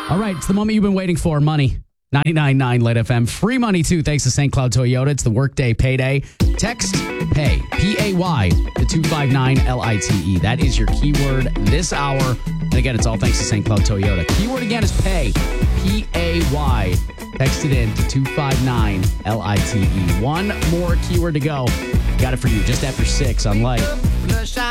All right, it's the moment you've been waiting for. Money. 99.9 Light FM. Free money, too, thanks to St. Cloud Toyota. It's the workday payday. Text PAY, P-A-Y, to 259-LITE. That is your keyword this hour. And again, it's all thanks to St. Cloud Toyota. Keyword again is PAY, P-A-Y. Text it in to 259-LITE. One more keyword to go. Got it for you just after 6 on Light.